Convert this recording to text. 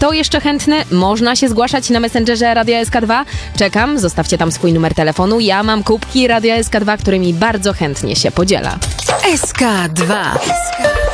Kto jeszcze chętny? Można się zgłaszać na Messengerze Radia SK2. Czekam, zostawcie tam swój numer telefonu. Ja mam kubki Radia SK2, którymi bardzo chętnie się podziela. SK2.